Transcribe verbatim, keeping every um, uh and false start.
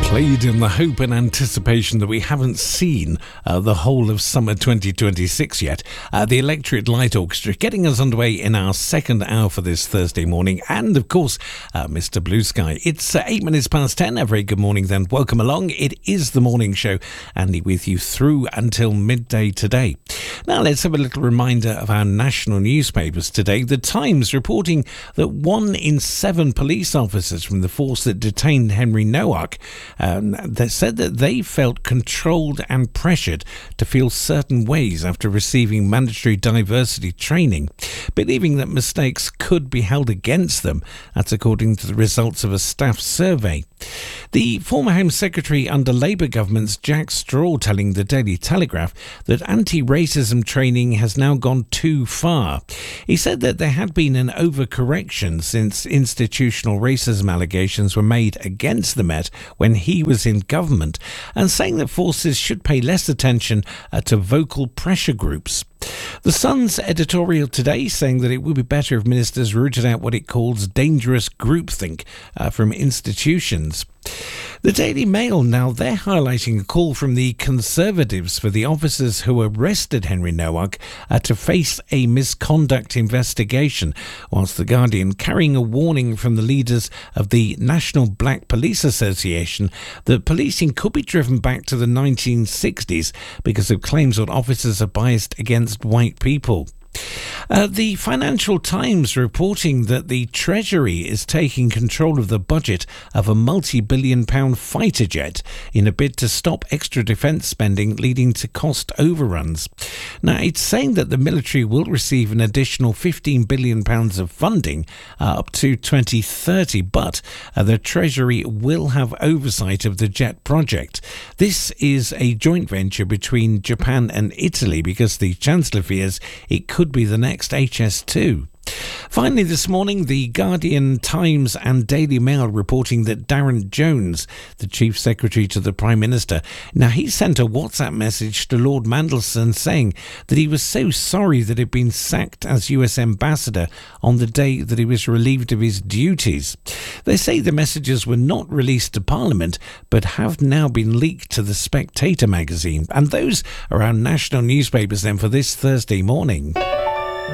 Played in the hope and anticipation that we haven't seen uh, the whole of summer twenty twenty-six yet. Uh, the Electric Light Orchestra getting us underway in our second hour for this Thursday morning. And, of course, uh, Mister Blue Sky. It's uh, eight minutes past ten. A very good morning then. Welcome along. It is the morning show. Andy with you through until midday today. Now, let's have a little reminder of our national newspapers today. The Times reporting that one in seven police officers from the force that detained Henry Nowak Um, they said that they felt controlled and pressured to feel certain ways after receiving mandatory diversity training, believing that mistakes could be held against them. That's according to the results of a staff survey. The former Home Secretary under Labour government's Jack Straw telling the Daily Telegraph that anti-racism training has now gone too far. He said that there had been an overcorrection since institutional racism allegations were made against the Met when he was in government, and saying that forces should pay less attention uh, to vocal pressure groups. The Sun's editorial today saying that it would be better if ministers rooted out what it calls dangerous groupthink uh, from institutions. The Daily Mail now, they're highlighting a call from the Conservatives for the officers who arrested Henry Nowak uh, to face a misconduct investigation, whilst The Guardian carrying a warning from the leaders of the National Black Police Association that policing could be driven back to the nineteen sixties because of claims that officers are biased against white people. Uh, the Financial Times reporting that the Treasury is taking control of the budget of a multi-billion pound fighter jet in a bid to stop extra defence spending leading to cost overruns. Now, it's saying that the military will receive an additional fifteen billion pounds of funding uh, up to twenty thirty, but uh, the Treasury will have oversight of the jet project. This is a joint venture between Japan and Italy because the Chancellor fears it could be the next H S two. Finally, this morning, The Guardian, Times and Daily Mail reporting that Darren Jones, the Chief Secretary to the Prime Minister, now he sent a WhatsApp message to Lord Mandelson saying that he was so sorry that he'd been sacked as U S Ambassador on the day that he was relieved of his duties. They say the messages were not released to Parliament, but have now been leaked to The Spectator magazine. And those are our national newspapers then for this Thursday morning.